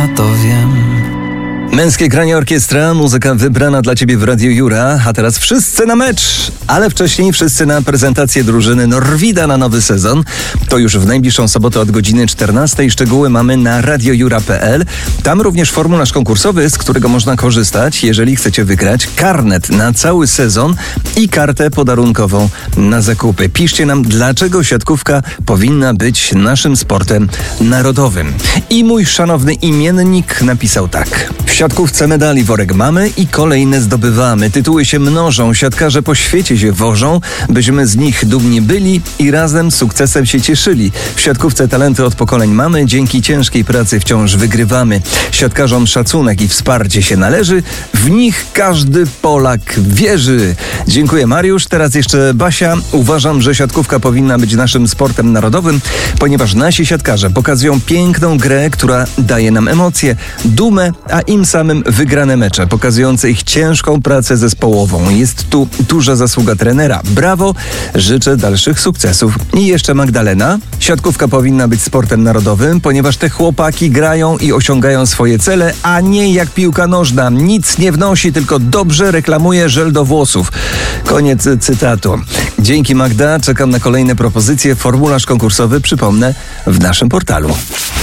to wiem. Męskie granie orkiestra, muzyka wybrana dla Ciebie w Radiu Jura, a teraz wszyscy na mecz, ale wcześniej wszyscy na prezentację drużyny Norwida na nowy sezon. To już w najbliższą sobotę od godziny 14. Szczegóły mamy na radiojura.pl. Tam również formularz konkursowy, z którego można korzystać, jeżeli chcecie wygrać karnet na cały sezon i kartę podarunkową na zakupy. Piszcie nam, dlaczego siatkówka powinna być naszym sportem narodowym. I mój szanowny imiennik napisał tak. W siatkówce medali worek mamy i kolejne zdobywamy. Tytuły się mnożą, siatkarze po świecie się wożą, byśmy z nich dumni byli i razem z sukcesem się cieszyli. W siatkówce talenty od pokoleń mamy, dzięki ciężkiej pracy wciąż wygrywamy. Siatkarzom szacunek i wsparcie się należy, w nich każdy Polak wierzy. Dziękuję, Mariusz. Teraz jeszcze Basia. Uważam, że siatkówka powinna być naszym sportem narodowym, ponieważ nasi siatkarze pokazują piękną grę, która daje nam emocje, dumę, a im samym wygrane mecze, pokazujące ich ciężką pracę zespołową. Jest tu duża zasługa trenera. Brawo, życzę dalszych sukcesów. I jeszcze Magdalena. Siatkówka powinna być sportem narodowym, ponieważ te chłopaki grają i osiągają swoje cele, a nie jak piłka nożna. Nic nie wnosi, tylko dobrze reklamuje żel do włosów. Koniec cytatu. Dzięki, Magda. Czekam na kolejne propozycje. Formularz konkursowy, przypomnę, w naszym portalu.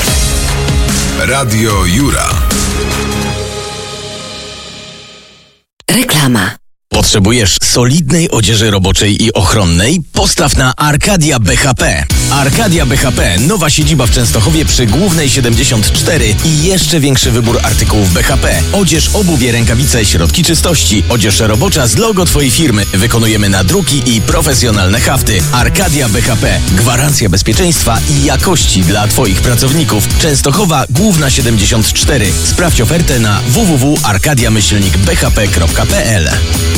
Radio Jura. Reklama. Potrzebujesz solidnej odzieży roboczej i ochronnej? Postaw na Arcadia BHP. Arcadia BHP, nowa siedziba w Częstochowie przy Głównej 74 i jeszcze większy wybór artykułów BHP. Odzież, obuwie, rękawice, środki czystości, odzież robocza z logo Twojej firmy. Wykonujemy nadruki i profesjonalne hafty. Arcadia BHP. Gwarancja bezpieczeństwa i jakości dla Twoich pracowników. Częstochowa, Główna 74. Sprawdź ofertę na www.arcadia-bhp.pl.